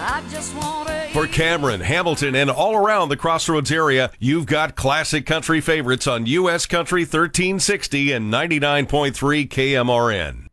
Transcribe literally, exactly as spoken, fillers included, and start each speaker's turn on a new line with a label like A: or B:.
A: I just want to.
B: For Cameron, Hamilton, and all around the Crossroads area, you've got classic country favorites on U S Country thirteen sixty and ninety-nine point three K M R N.